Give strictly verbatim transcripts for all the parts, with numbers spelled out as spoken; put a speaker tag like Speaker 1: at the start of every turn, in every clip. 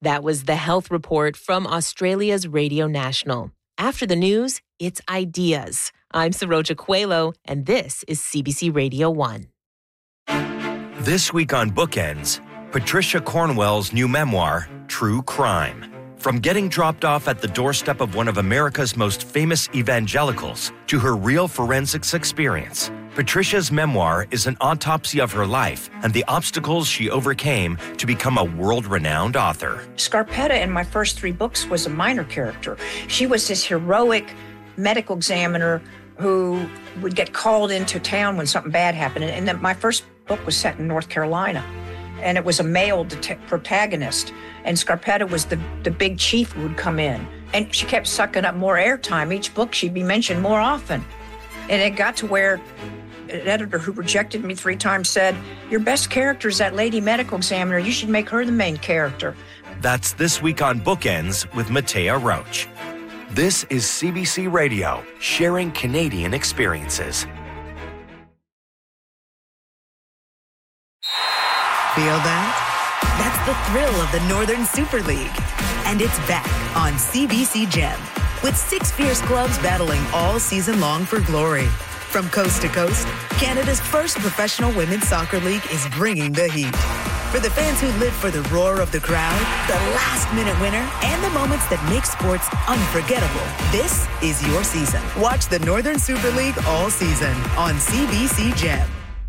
Speaker 1: That was the health report from Australia's Radio National. After the news, it's ideas. I'm Saroja Coelho, and this is C B C Radio one.
Speaker 2: This week on Bookends, Patricia Cornwell's new memoir, True Crime. From getting dropped off at the doorstep of one of America's most famous evangelicals to her real forensics experience, Patricia's memoir is an autopsy of her life and the obstacles she overcame to become a world-renowned author.
Speaker 3: Scarpetta in my first three books was a minor character. She was this heroic medical examiner who would get called into town when something bad happened. And then my first book was set in North Carolina, and it was a male det- protagonist. And Scarpetta was the, the big chief who would come in. And she kept sucking up more airtime. Each book she'd be mentioned more often. And it got to where an editor who rejected me three times said, your best character is that lady medical examiner. You should make her the main character.
Speaker 2: That's This Week on Bookends with Matea Roach. This is C B C Radio, sharing Canadian experiences.
Speaker 4: Feel that? That's the thrill of the Northern Super League. And it's back on C B C Gem, with six fierce clubs battling all season long for glory. From coast to coast, Canada's first professional women's soccer league is bringing the heat. For the fans who live for the roar of the crowd, the last-minute winner, and the moments that make sports unforgettable, this is your season. Watch the Northern Super League all season on C B C Gem.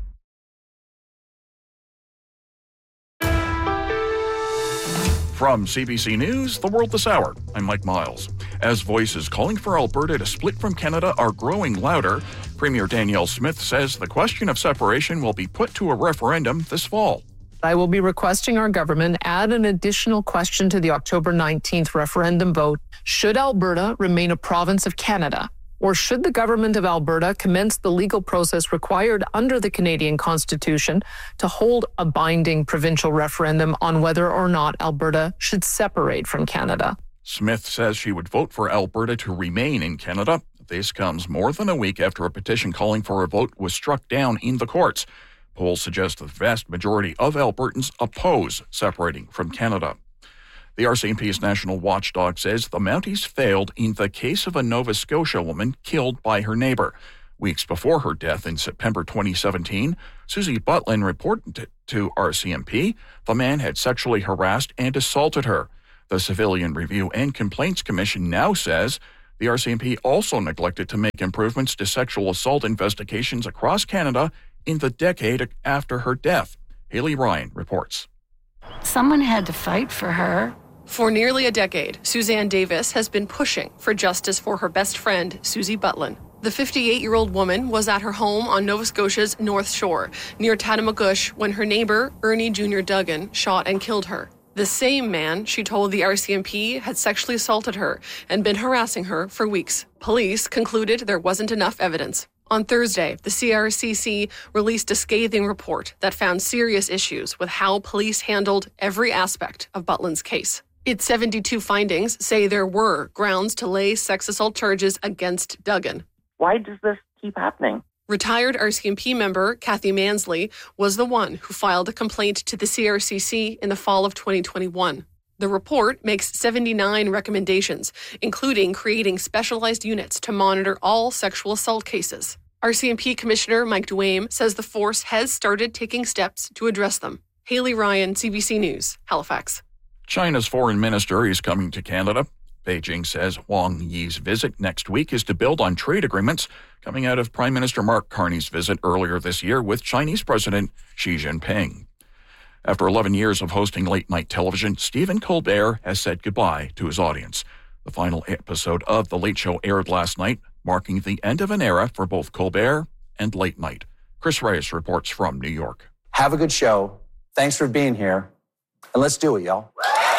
Speaker 5: From C B C News, The World This Hour, I'm Mike Miles. As voices calling for Alberta to split from Canada are growing louder, Premier Danielle Smith says the question of separation will be put to a referendum this fall.
Speaker 6: I will be requesting our government add an additional question to the October nineteenth referendum vote. Should Alberta remain a province of Canada? Or should the government of Alberta commence the legal process required under the Canadian Constitution to hold a binding provincial referendum on whether or not Alberta should separate from Canada?
Speaker 5: Smith says she would vote for Alberta to remain in Canada. This comes more than a week after a petition calling for a vote was struck down in the courts. Polls suggest the vast majority of Albertans oppose separating from Canada. The R C M P's national watchdog says the Mounties failed in the case of a Nova Scotia woman killed by her neighbor. Weeks before her death in September twenty seventeen, Susie Butlin reported to R C M P the man had sexually harassed and assaulted her. The Civilian Review and Complaints Commission now says the R C M P also neglected to make improvements to sexual assault investigations across Canada in the decade after her death. Haley Ryan reports.
Speaker 7: Someone had to fight for her.
Speaker 8: For nearly a decade, Suzanne Davis has been pushing for justice for her best friend, Susie Butlin. The fifty-eight-year-old woman was at her home on Nova Scotia's North Shore, near Tattamagush, when her neighbor, Ernie Junior Duggan, shot and killed her. The same man, she told the R C M P, had sexually assaulted her and been harassing her for weeks. Police concluded there wasn't enough evidence. On Thursday, the C R C C released a scathing report that found serious issues with how police handled every aspect of Butlin's case. Its seventy-two findings say there were grounds to lay sex assault charges against Duggan.
Speaker 9: Why does this keep happening?
Speaker 8: Retired R C M P member Kathy Mansley was the one who filed a complaint to the C R C C in the fall of twenty twenty-one. The report makes seventy-nine recommendations, including creating specialized units to monitor all sexual assault cases. R C M P Commissioner Mike Duame says the force has started taking steps to address them. Haley Ryan, C B C News, Halifax.
Speaker 5: China's foreign minister is coming to Canada. Beijing says Wang Yi's visit next week is to build on trade agreements coming out of Prime Minister Mark Carney's visit earlier this year with Chinese President Xi Jinping. After eleven years of hosting late-night television, Stephen Colbert has said goodbye to his audience. The final episode of The Late Show aired last night, marking the end of an era for both Colbert and late night. Chris Reyes reports from New York.
Speaker 10: Have a good show. Thanks for being here. And let's do it, y'all.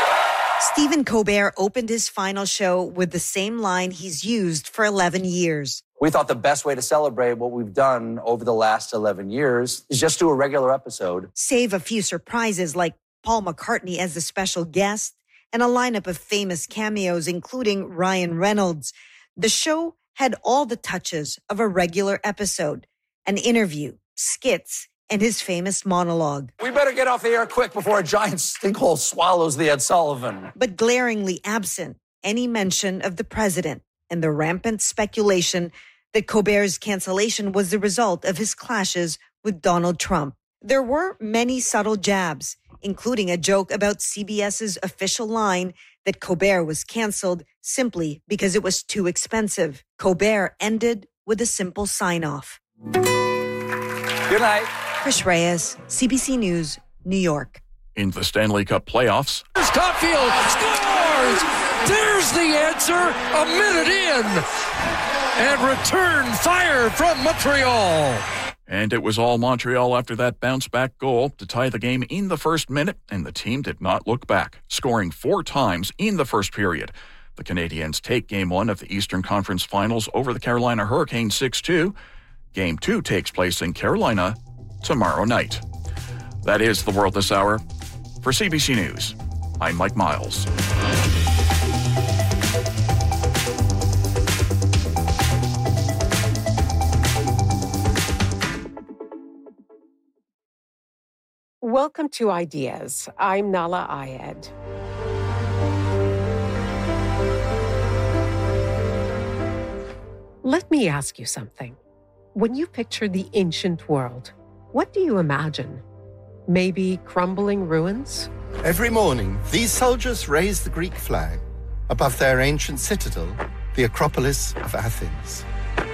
Speaker 11: Stephen Colbert opened his final show with the same line he's used for eleven years.
Speaker 10: We thought the best way to celebrate what we've done over the last eleven years is just do a regular episode.
Speaker 11: Save a few surprises like Paul McCartney as the special guest and a lineup of famous cameos, including Ryan Reynolds. The show had all the touches of a regular episode, an interview, skits, and his famous monologue.
Speaker 10: We better get off the air quick before a giant sinkhole swallows the Ed Sullivan.
Speaker 11: But glaringly absent any mention of the president and the rampant speculation that Colbert's cancellation was the result of his clashes with Donald Trump. There were many subtle jabs, including a joke about CBS's official line that Colbert was canceled simply because it was too expensive. Colbert ended with a simple sign-off.
Speaker 10: Good night.
Speaker 11: Krish Reyes, C B C News, New York.
Speaker 5: In the Stanley Cup playoffs,
Speaker 12: Caulfield scores! There's the answer a minute in. And return fire from Montreal.
Speaker 5: And it was all Montreal after that bounce-back goal to tie the game in the first minute, and the team did not look back, scoring four times in the first period. The Canadiens take Game one of the Eastern Conference Finals over the Carolina Hurricanes six two. Game two takes place in Carolina tomorrow night. That is the World This Hour. For C B C News, I'm Mike Miles.
Speaker 13: Welcome to Ideas. I'm Nala Ayed. Let me ask you something. When you picture the ancient world, what do you imagine? Maybe crumbling ruins?
Speaker 14: Every morning, these soldiers raise the Greek flag above their ancient citadel, the Acropolis of Athens.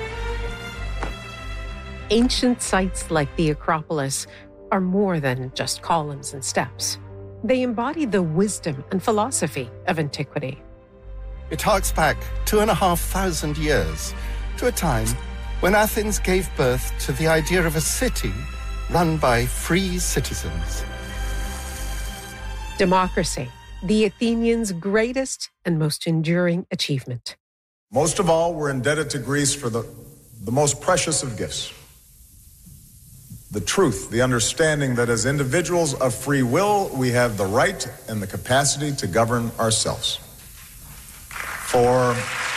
Speaker 13: Ancient sites like the Acropolis are more than just columns and steps. They embody the wisdom and philosophy of antiquity.
Speaker 14: It harks back two and a half thousand years to a time when Athens gave birth to the idea of a city run by free citizens.
Speaker 13: Democracy, the Athenians' greatest and most enduring achievement.
Speaker 15: Most of all, we're indebted to Greece for the, the most precious of gifts. The truth, the understanding that as individuals of free will, we have the right and the capacity to govern ourselves. For,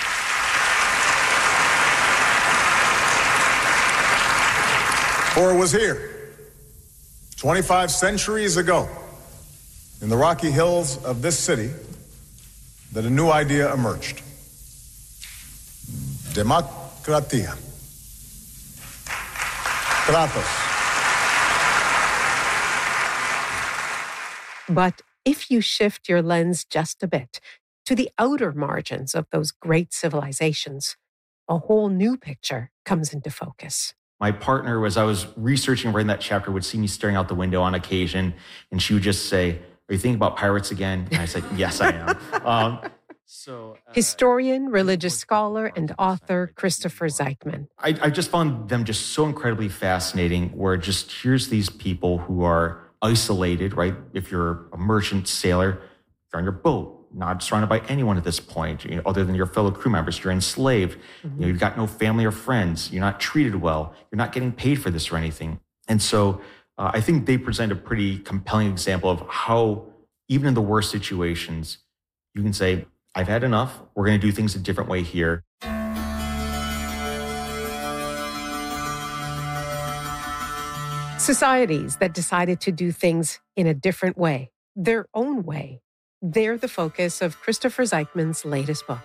Speaker 15: for it was here, twenty-five centuries ago, in the rocky hills of this city, that a new idea emerged. Demokratia. Kratos.
Speaker 13: But if you shift your lens just a bit to the outer margins of those great civilizations, a whole new picture comes into focus.
Speaker 16: My partner, as I was researching and writing that chapter, would see me staring out the window on occasion, and she would just say, "Are you thinking about pirates again?" And I said, "Yes, I am." um, so, uh,
Speaker 13: Historian, religious scholar, and author Christopher Zeichmann.
Speaker 16: I, I just found them just so incredibly fascinating, where just here's these people who are isolated, right? If you're a merchant sailor, you're on your boat, not surrounded by anyone at this point, you know, other than your fellow crew members. You're enslaved. Mm-hmm. You know, you've got no family or friends. You're not treated well. You're not getting paid for this or anything. And so uh, I think they present a pretty compelling example of how, even in the worst situations, you can say, I've had enough. We're going to do things a different way here.
Speaker 13: Societies that decided to do things in a different way, their own way. They're the focus of Christopher Zeichmann's latest book.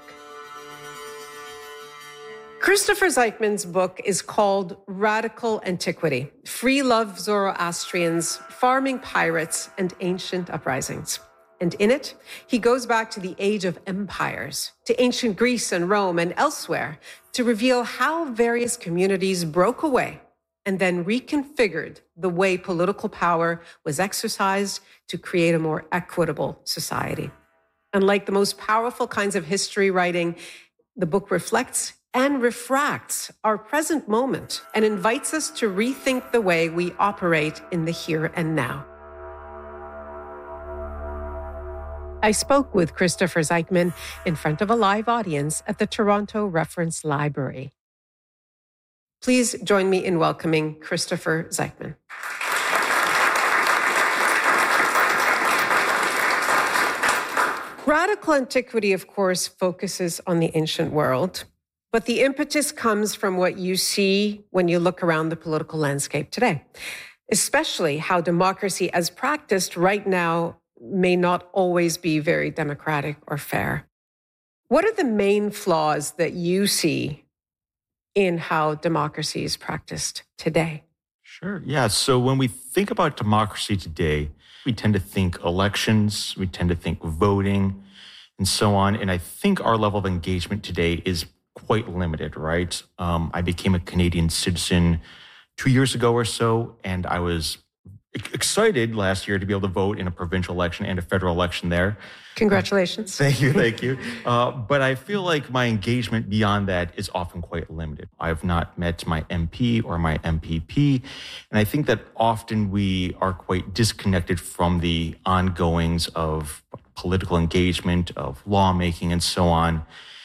Speaker 13: Christopher Zeichmann's book is called Radical Antiquity: Free Love Zoroastrians, Farming Pirates, and Ancient Uprisings. And in it, he goes back to the age of empires, to ancient Greece and Rome and elsewhere, to reveal how various communities broke away and then reconfigured the way political power was exercised to create a more equitable society. And like the most powerful kinds of history writing, the book reflects and refracts our present moment and invites us to rethink the way we operate in the here and now. I spoke with Christopher Zeichmann in front of a live audience at the Toronto Reference Library. Please join me in welcoming Christopher Zeichmann. Radical Antiquity, of course, focuses on the ancient world, but the impetus comes from what you see when you look around the political landscape today. especially how democracy as practiced right now may not always be very democratic or fair. What are the main flaws that you see in how democracy is practiced today?
Speaker 16: Sure. Yeah. So when we think about democracy today, we tend to think elections, we tend to think voting, and so on. And I think our level of engagement today is quite limited, right? Um, I became a Canadian citizen two years ago or so, and I was excited last year to be able to vote in a provincial election and a federal election there.
Speaker 13: Congratulations.
Speaker 16: Uh, thank you, thank you. Uh, but I feel like my engagement beyond that is often quite limited. I've not met my M P or my M P P, and I think that often we are quite disconnected from the ongoings of political engagement, of lawmaking, and so on.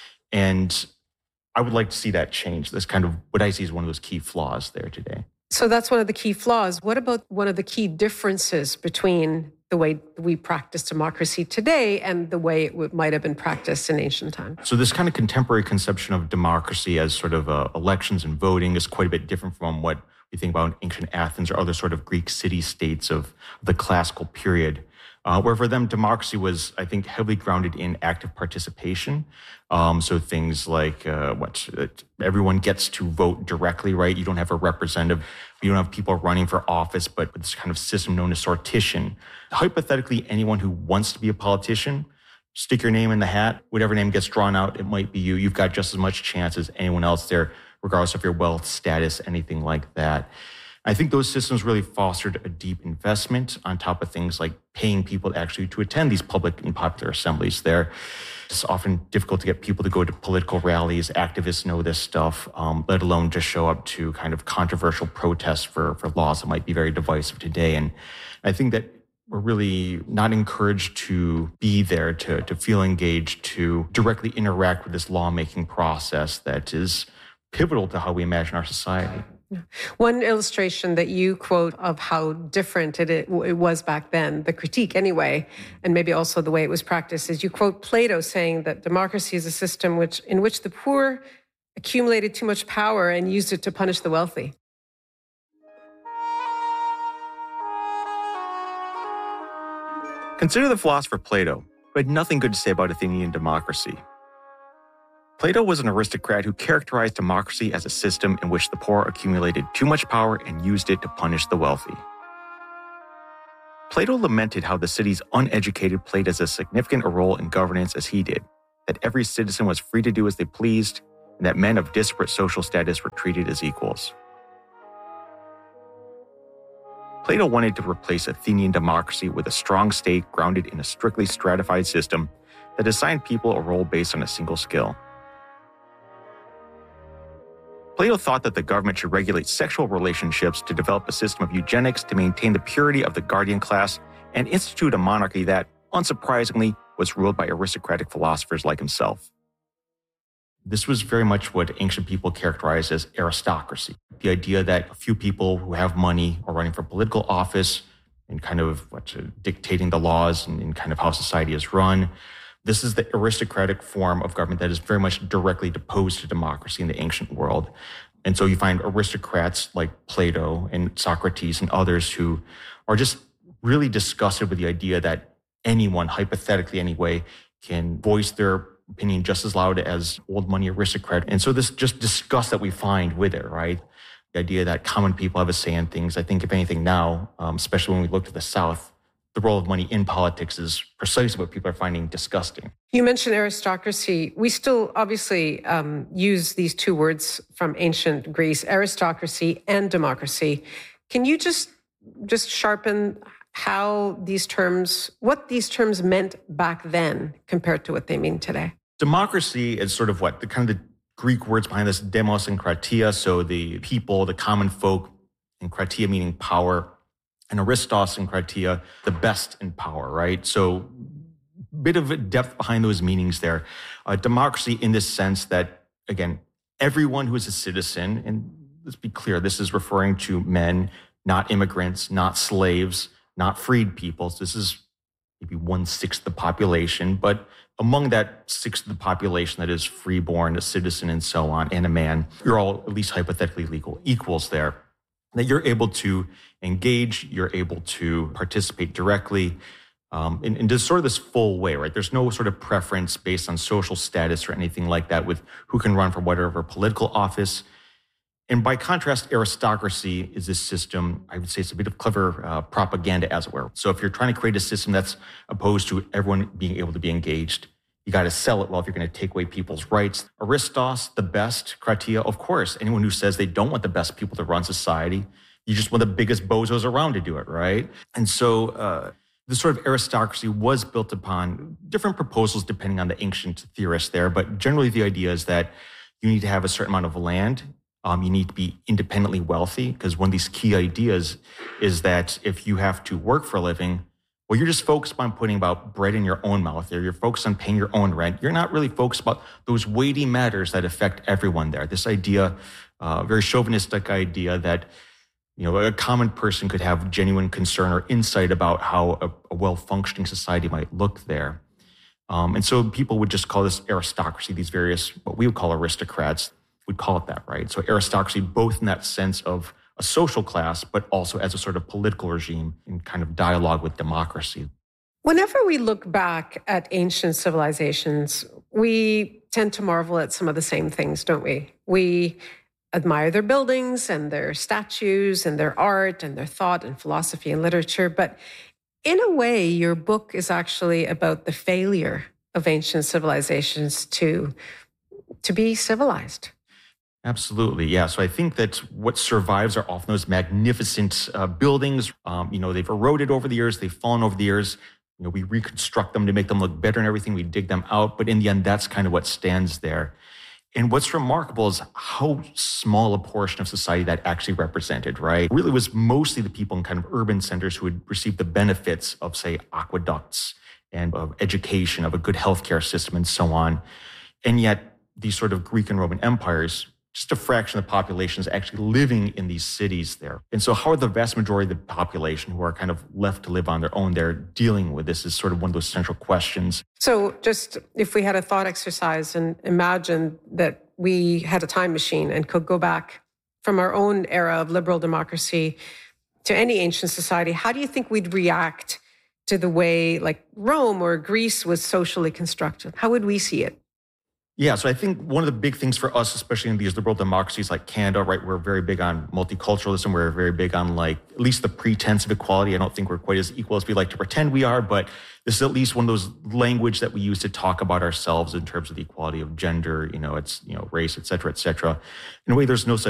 Speaker 16: And I would like to see that change. That's kind of what I see as one of those key flaws there today.
Speaker 13: So that's one of the key flaws. What about one of the key differences between the way we practice democracy today and the way it would, might have been practiced in ancient times?
Speaker 16: So this kind of contemporary conception of democracy as sort of uh, elections and voting is quite a bit different from what we think about in ancient Athens or other sort of Greek city-states of the classical period. Uh, where for them, democracy was, I think, heavily grounded in active participation. Um, so things like uh, what uh, everyone gets to vote directly, right? You don't have a representative. You don't have people running for office, but this kind of system known as sortition. Hypothetically, anyone who wants to be a politician, stick your name in the hat. Whatever name gets drawn out, it might be you. You've got just as much chance as anyone else there, regardless of your wealth, status, anything like that. I think those systems really fostered a deep investment on top of things like paying people actually to attend these public and popular assemblies there. It's often difficult to get people to go to political rallies. Activists know this stuff, um, let alone just show up to kind of controversial protests for, for laws that might be very divisive today. And I think that we're really not encouraged to be there, to, to feel engaged, to directly interact with this lawmaking process that is pivotal to how we imagine our society.
Speaker 13: One illustration that you quote of how different it, it was back then, the critique anyway, and maybe also the way it was practiced, is you quote Plato saying that democracy is a system which in which the poor accumulated too much power and used it to punish the wealthy.
Speaker 16: Consider the philosopher Plato, who had nothing good to say about Athenian democracy. Plato was an aristocrat who characterized democracy as a system in which the poor accumulated too much power and used it to punish the wealthy. Plato lamented how the city's uneducated played as a significant a role in governance as he did, that every citizen was free to do as they pleased, and that men of disparate social status were treated as equals. Plato wanted to replace Athenian democracy with a strong state grounded in a strictly stratified system that assigned people a role based on a single skill. Plato thought that the government should regulate sexual relationships to develop a system of eugenics to maintain the purity of the guardian class and institute a monarchy that, unsurprisingly, was ruled by aristocratic philosophers like himself. This was very much what ancient people characterized as aristocracy, the idea that a few people who have money are running for political office and kind of what, uh, dictating the laws and, and kind of how society is run. This is the aristocratic form of government that is very much directly opposed to democracy in the ancient world. And so you find aristocrats like Plato and Socrates and others who are just really disgusted with the idea that anyone, hypothetically anyway, can voice their opinion just as loud as old money aristocrat. And so this just disgust that we find with it, right? The idea that common people have a say in things. I think if anything now, um, especially when we look to the South, the role of money in politics is precisely what people are finding disgusting.
Speaker 13: You mentioned aristocracy. We still obviously um, use these two words from ancient Greece, aristocracy and democracy. Can you just just sharpen how these terms, what these terms meant back then compared to what they mean today?
Speaker 16: Democracy is sort of what, the kind of the Greek words behind this, demos and kratia, so the people, the common folk, and kratia meaning power, and aristos and kratia, the best in power, right? So a bit of a depth behind those meanings there. Uh, democracy in this sense that, again, everyone who is a citizen, and let's be clear, this is referring to men, not immigrants, not slaves, not freed peoples. This is maybe one-sixth the population, but among that sixth of the population that is freeborn, a citizen and so on, and a man, you're all at least hypothetically legal equals there. that you're able to engage, you're able to participate directly um, in, in just sort of this full way, right? There's no sort of preference based on social status or anything like that with who can run for whatever political office. And by contrast, aristocracy is this system, I would say it's a bit of clever uh, propaganda, as it were. So if you're trying to create a system that's opposed to everyone being able to be engaged, you got to sell it well if you're going to take away people's rights. Aristos, the best. Kratia, of course. Anyone who says they don't want the best people to run society, you just want the biggest bozos around to do it, right? And so uh, the sort of aristocracy was built upon different proposals depending on the ancient theorists there. But generally the idea is that you need to have a certain amount of land. Um, you need to be independently wealthy, because one of these key ideas is that if you have to work for a living, well, you're just focused on putting about bread in your own mouth there. You're focused on paying your own rent. You're not really focused about those weighty matters that affect everyone there. This idea, uh, very chauvinistic idea that, you know, a common person could have genuine concern or insight about how a, a well-functioning society might look there. Um, and so people would just call this aristocracy, these various, what we would call aristocrats, would call it that, right? So aristocracy, both in that sense of a social class, but also as a sort of political regime in kind of dialogue with democracy.
Speaker 13: Whenever we look back at ancient civilizations, we tend to marvel at some of the same things, don't we? We admire their buildings and their statues and their art and their thought and philosophy and literature. But in a way, your book is actually about the failure of ancient civilizations to, to be civilized.
Speaker 16: Absolutely, yeah. So I think that what survives are often those magnificent uh, buildings. Um, you know, they've eroded over the years, they've fallen over the years. You know, we reconstruct them to make them look better and everything. We dig them out, but in the end, that's kind of what stands there. And what's remarkable is how small a portion of society that actually represented, right? It really was mostly the people in kind of urban centers who would receive the benefits of, say, aqueducts and of education, of a good healthcare system and so on. And yet, these sort of Greek and Roman empires, just a fraction of the population is actually living in these cities there. And so how are the vast majority of the population who are kind of left to live on their own there dealing with this is sort of one of those central questions.
Speaker 13: So just if we had a thought exercise and imagine that we had a time machine and could go back from our own era of liberal democracy to any ancient society, how do you think we'd react to the way like Rome or Greece was socially constructed? How would we see it?
Speaker 16: Yeah, so I think one of the big things for us, especially in these liberal democracies like Canada, right, we're very big on multiculturalism. We're very big on like at least the pretense of equality. I don't think we're quite as equal as we like to pretend we are, but this is at least one of those language that we use to talk about ourselves in terms of the equality of gender, you know, it's, you know, race, et cetera, et cetera. In a way, there's no such